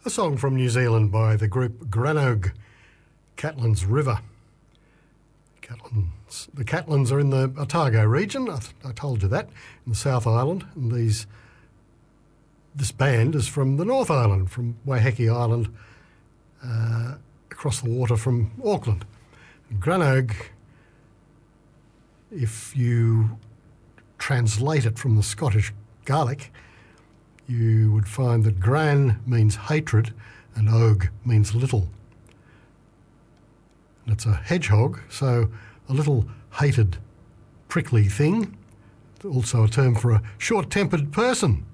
A song from New Zealand by the group Granogue, Catlins River. The Catlins are in the Otago region, I told you that, in the South Island, and this band is from the North Island, from Waiheke Island, across the water from Auckland. And Granogue, if you translate it from the Scottish Gaelic, you would find that gran means hatred and og means little. And it's a hedgehog, so a little hated, prickly thing. Also a term for a short-tempered person.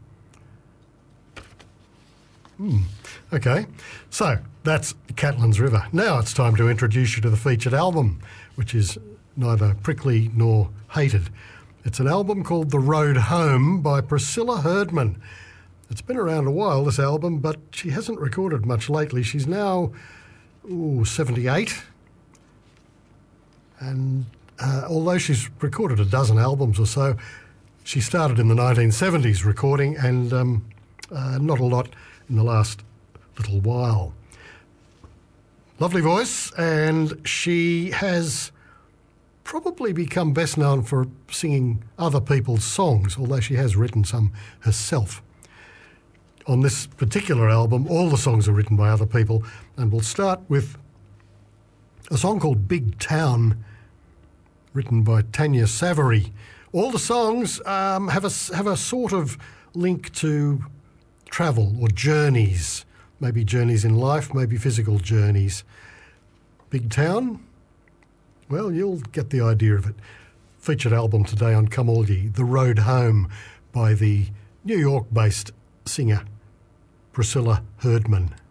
Okay, so that's Catlins River. Now it's time to introduce you to the featured album, which is neither prickly nor hated. It's an album called The Road Home by Priscilla Herdman. It's been around a while, this album, but she hasn't recorded much lately. She's now 78. And although she's recorded a dozen albums or so, she started in the 1970s recording and not a lot in the last little while. Lovely voice, and she has probably become best known for singing other people's songs, although she has written some herself. On this particular album, all the songs are written by other people, and we'll start with a song called Big Town, written by Tanya Savary. All the songs have a sort of link to travel or journeys, maybe journeys in life, maybe physical journeys. Big Town? Well, you'll get the idea of it. Featured album today on Come All Ye, The Road Home by the New York-based singer Priscilla Herdman.